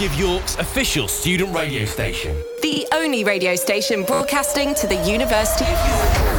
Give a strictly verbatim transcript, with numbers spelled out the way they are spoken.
University of York's official student radio station. The only radio station broadcasting to the University of York.